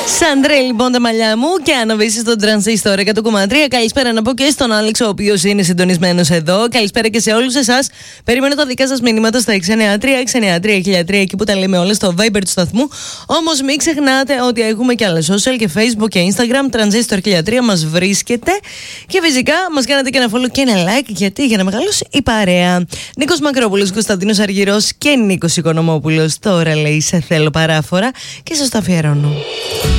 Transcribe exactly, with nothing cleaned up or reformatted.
Σαντρέ, λοιπόν, τα μαλλιά μου και αναβήσει στον Τρανζίστορ εκατό κόμμα τρία. Καλησπέρα να πω και στον Άλεξ, ο οποίος είναι συντονισμένος εδώ. Καλησπέρα και σε όλους εσάς. Περιμένω τα δικά σας μηνύματα στα έξι εννιά τρία έξι εννιά τρία χίλια τρία, εκεί που τα λέμε όλα, στο Viber του σταθμού. Όμως μην ξεχνάτε ότι έχουμε και άλλα social και Facebook και Instagram. Τρανζίστορ χίλια τρία μας βρίσκεται. Και φυσικά μας κάνετε και ένα follow και ένα like, γιατί για να μεγαλώσει η παρέα. Νίκος Μακρόπουλος, Κωνσταντίνος Αργυρός και Νίκος Οικονομόπουλος. Τώρα λέει σε θέλω παράφορα και σας το αφιερώνω.